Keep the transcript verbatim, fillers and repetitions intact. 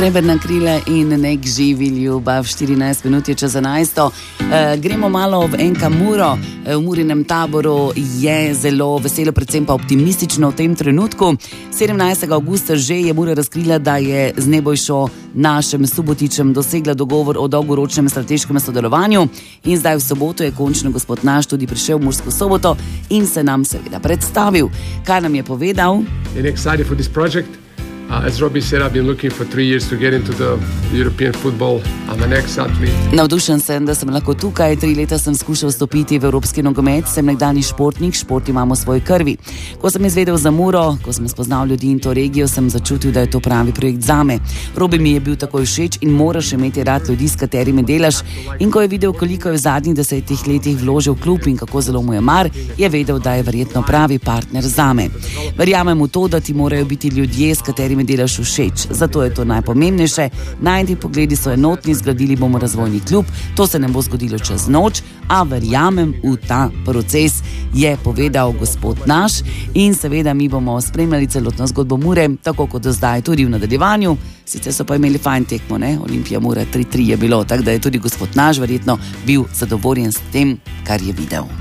Srebrna krila in nek živi ljubav, štirinajst minut je čez enajsto. E, gremo malo v Enka Muro. E, v Murinem Taboru je zelo veselo, predvsem pa optimistično v tem trenutku. sedemnajstega avgusta že je Mura razkrila, da je z Nebojšo našim Subotičem dosegla dogovor o dolgoročnem strateškem sodelovanju in zdaj v soboto je končno gospod Naš tudi prišel v Mursko Soboto in se nam seveda predstavil. Kaj nam je povedal? In excited for this project. Uh, as Robbie said, I've been looking for three years to get into the European football. I'm an ex-athlete. Navdušen sem, da sem lahko tukaj. Tri leta sem skušal vstopiti v evropski nogomet. Sem nekdanji športnik, šport imamo v svoji krvi. Ko sem izvedel za Muro, ko sem spoznal ljudi in to regijo, sem začutil, da je to pravi projekt zame. Robbie mi je bil takoj všeč in moraš imeti rad ljudi, s katerimi delaš. In ko je videl, koliko je v zadnjih desetih letih vložil v klub in kako zelo mu je mar, je vedel, da je verjetno pravi partner zame. Verjamem v to, da ti morajo biti ljudje, s katerimi delaš všeč. Zato je to najpomembnejše. Najti pogledi so enotni, zgradili bomo razvojni klub. To se ne bo zgodilo čez noč, a verjamem v ta proces, je povedal gospod Naš. In seveda mi bomo spremljali celotno zgodbo Mure, tako kot do zdaj tudi v nadaljevanju. Sicer so pa imeli fajn tekmo, ne? Olimpija Mura tri tri je bilo, tako da je tudi gospod Naš verjetno bil zadovoljen s tem, kar je videl.